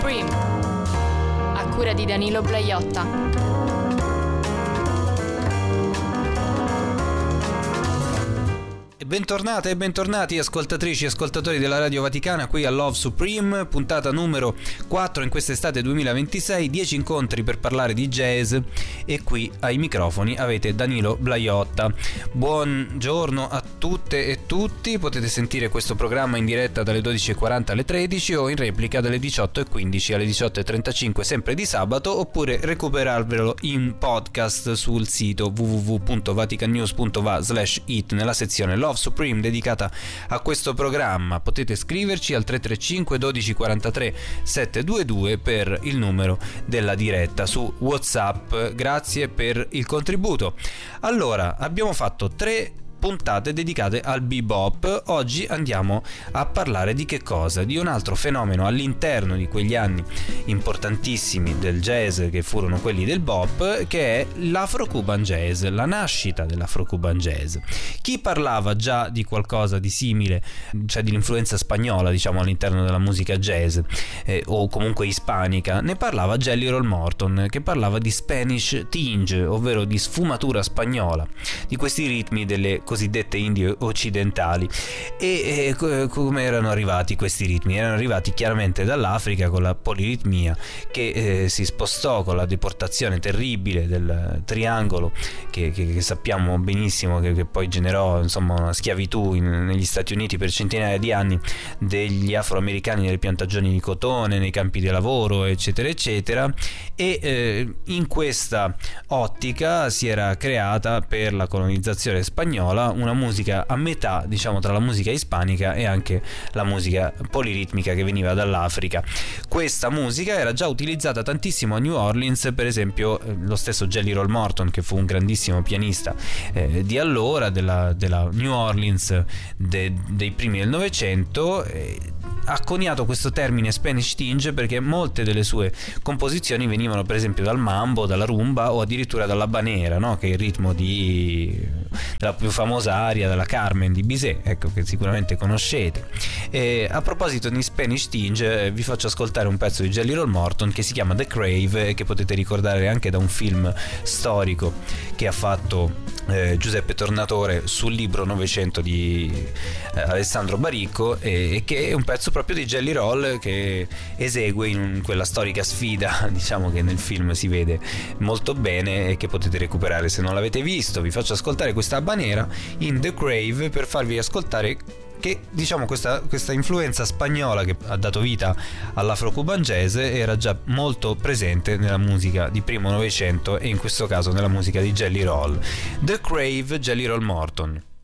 Supreme, a cura di Danilo Blaiotta. Bentornate e bentornati ascoltatrici e ascoltatori della Radio Vaticana qui a Love Supreme, puntata numero 4 in quest'estate 2026, 10 incontri per parlare di jazz e qui ai microfoni avete Danilo Blaiotta. Buongiorno a tutte e tutti, potete sentire questo programma in diretta dalle 12.40 alle 13 o in replica dalle 18.15 alle 18.35 sempre di sabato, oppure recuperarvelo in podcast sul sito www.vaticannews.va/it nella sezione Love Supreme dedicata a questo programma. Potete scriverci al 335 12 43 722 per il numero della diretta su WhatsApp. Grazie per il contributo. Allora, abbiamo fatto 3 puntate dedicate al bebop. Oggi andiamo a parlare di che cosa? Di un altro fenomeno all'interno di quegli anni importantissimi del jazz che furono quelli del bop, che è l'Afro-Cuban jazz, la nascita dell'Afro-Cuban jazz. Chi parlava già di qualcosa di simile, cioè di l'influenza spagnola, diciamo, all'interno della musica jazz o comunque ispanica, ne parlava Jelly Roll Morton, che parlava di Spanish tinge, ovvero di sfumatura spagnola, di questi ritmi delle cosiddette Indie occidentali. E come erano arrivati questi ritmi? Erano arrivati chiaramente dall'Africa con la poliritmia che si spostò con la deportazione terribile del triangolo che sappiamo benissimo che poi generò, insomma, una schiavitù negli Stati Uniti per centinaia di anni degli afroamericani nelle piantagioni di cotone, nei campi di lavoro, eccetera eccetera. E in questa ottica si era creata, per la colonizzazione spagnola, una musica a metà, diciamo, tra la musica ispanica e anche la musica poliritmica che veniva dall'Africa. Questa musica era già utilizzata tantissimo a New Orleans, per esempio lo stesso Jelly Roll Morton, che fu un grandissimo pianista di allora, della New Orleans dei primi del Novecento, ha coniato questo termine Spanish tinge perché molte delle sue composizioni venivano per esempio dal mambo, dalla rumba o addirittura dall'habanera, no? Che è il ritmo della più famosa aria della Carmen di Bizet, ecco, che sicuramente conoscete. E a proposito di Spanish tinge, vi faccio ascoltare un pezzo di Jelly Roll Morton che si chiama The Crave, che potete ricordare anche da un film storico che ha fatto Giuseppe Tornatore sul libro 900 di Alessandro Baricco, e che è un pezzo proprio di Jelly Roll che esegue in quella storica sfida, diciamo, che nel film si vede molto bene e che potete recuperare se non l'avete visto. Vi faccio ascoltare questa habanera in The Crave per farvi ascoltare che, diciamo, questa influenza spagnola che ha dato vita all'Afro-Cuban jazz era già molto presente nella musica di primo Novecento e in questo caso nella musica di Jelly Roll. The Crave, Jelly Roll Morton.